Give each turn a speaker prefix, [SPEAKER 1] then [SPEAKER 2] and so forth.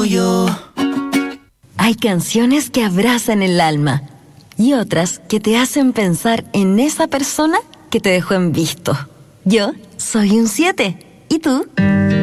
[SPEAKER 1] yo.
[SPEAKER 2] Hay canciones que abrazan el alma y otras que te hacen pensar en esa persona que te dejó en visto. Yo soy un 7. ¿Y tú?